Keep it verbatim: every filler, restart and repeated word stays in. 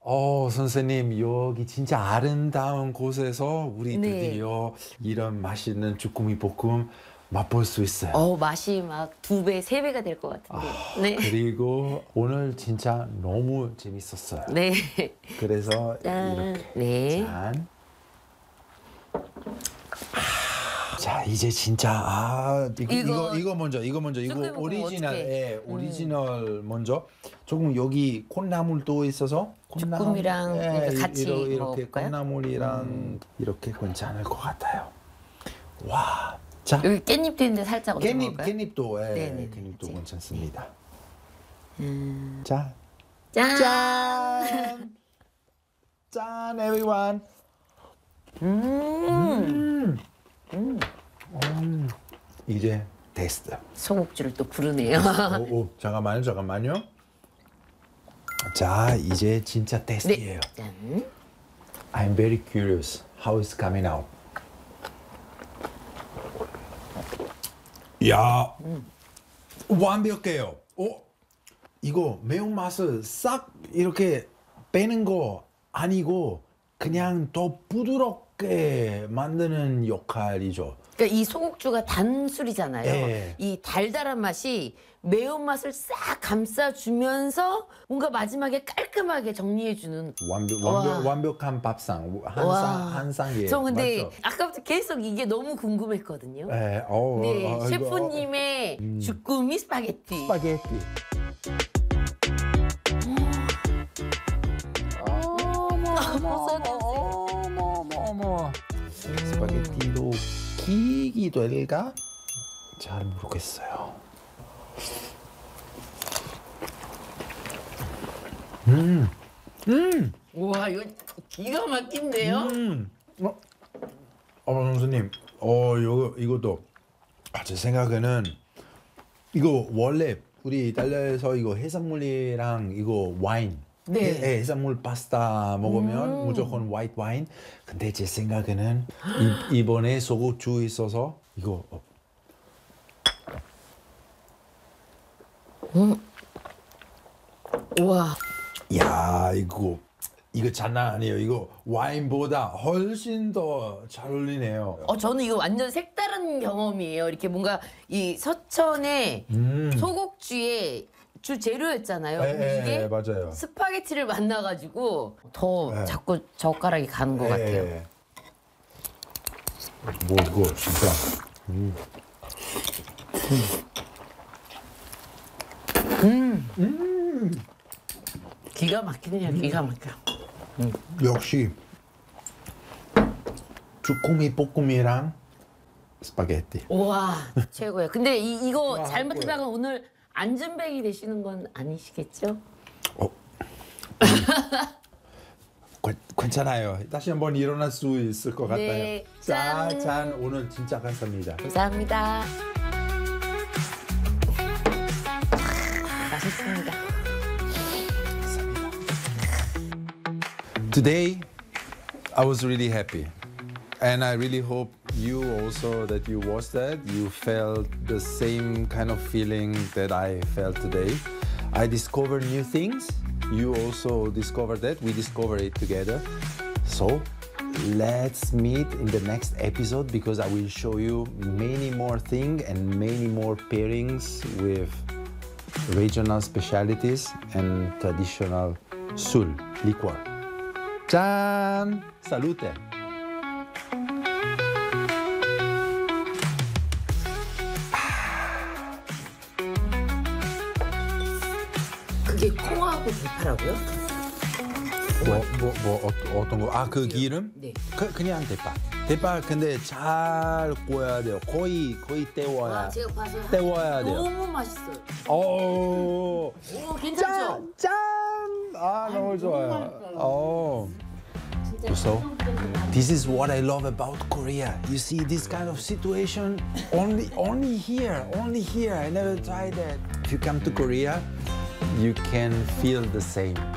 어, 선생님, 여기 진짜 아름다운 곳에서 우리 네. 드디어 이런 맛있는 주꾸미 볶음 맛볼 수 있어요. 어, 맛이 막 두 배, 세 배가 될 것 같은데. 아, 네. 그리고 오늘 진짜 너무 재밌었어요. 네. 그래서 짠. 이렇게 네. 짠. 아, 자, 이제 진짜 아 이거 이거- 이거, 이거 먼저 이거 먼저 이거 쭈꾸미 볶음 오리지널 어떡해? 예, 오리지널 먼저 조금 여기 콩나물도 있어서 콩나물, 쭈꾸미랑 그러니까 같이 이러- 이렇게 먹어볼까요? 콩나물이랑 이렇게 괜찮을 것 같아요. 와, 자 여기 깻잎도 있는데 살짝 얹어 깻잎 먹을까요? 깻잎도 예, 네네네. 깻잎도 네. 괜찮습니다. 음. 자, 짠. 짠, 짠, everyone. 음. 음. 음. 이제 테스트. 소곡주를 또 부르네요. 오, 오, 잠깐만요, 잠깐만요. 자, 이제 진짜 테스트예요. 네. 짠. I'm very curious how it's coming out. 야, 완벽해요. 어, 이거 매운맛을 싹 이렇게 빼는 거 아니고 그냥 더 부드럽게 만드는 역할이죠. 그러니까 이 소곡주가 단술이잖아요. 예. 이 달달한 맛이 매운맛을 싹 감싸주면서 뭔가 마지막에 깔끔하게 정리해주는. 완벽, 와. 완벽, 완벽한 밥상 와. 한상 한 상에. 저 근데 맞죠? 아까부터 계속 이게 너무 궁금했거든요. 네, 어, 네, 어, 어, 셰프님의 음. 주꾸미 스파게티. 스파게티. 어머, 어머, 어머, 어머. 스파게티도 기기 될까? 잘 모르겠어요. 음, 음, 와, 이거 기가 막힌데요? 음. 어, 어머 선생님, 어 이거 이것도 아, 제 생각에는 이거 원래 우리 이탈리아에서 이거 해산물이랑 이거 와인. 네. 해, 해산물 파스타 먹으면 음. 무조건 화이트 와인. 근데 제 생각에는 이, 이번에 소고주 있어서 이거 어, 우와. 야 이거 이거 장난 아니에요. 이거 와인보다 훨씬 더 잘 어울리네요. 어, 저는 이거 완전 색다른 경험이에요. 이렇게 뭔가 이 서천의 음. 소곡주의 주 재료였잖아요. 예, 근데 예, 이게 예, 맞아요. 스파게티를 만나가지고 더 예. 자꾸 젓가락이 가는 것 같아요. 예. 뭐 이거 진짜. 음. 기가 막히네요. 기가 막혀. 역시 주꾸미 볶음이랑 스파게티. 우와, 최고예요. 근데 이, 이거 와, 잘못하다가 오늘 안전뱅이 되시는 건 아니시겠죠? 어. 괜- 괜찮아요. 다시 한번 일어날 수 있을 것 같아요. 네, 자, 짠. 짠. 오늘 진짜 감사합니다. 감사합니다. 맛있습니다. Today, I was really happy. And I really hope you also, that you watched that, you felt the same kind of feeling that I felt today. I discovered new things. You also discovered that. We discovered it together. So let's meet in the next episode because I will show you many more things and many more pairings with regional specialties and traditional sul, liquor. 짠! Salute! 그게 콩하고 대파라고요? 뭐, 뭐, 뭐, 어, 어떤 거? 아, 그 기름? 네. 그, 그냥 대파. 대파 근데 잘 구워야 돼요. 거의, 거의 때워야, 와, 제가 봐서 때워야 돼요. 너무 맛있어요. 오, 오, 괜찮죠? 짠! 짠! 아, 너무 좋아요. 오. So, this is what I love about Korea. You see this kind of situation only, only here, only here. I never tried that. If you come to Korea, you can feel the same.